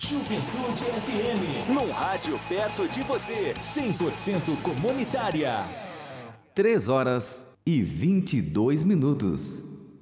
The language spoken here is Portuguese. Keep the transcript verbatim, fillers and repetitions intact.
Juventude F M. Num rádio perto de você. cem por cento comunitária. três horas e vinte e dois minutos.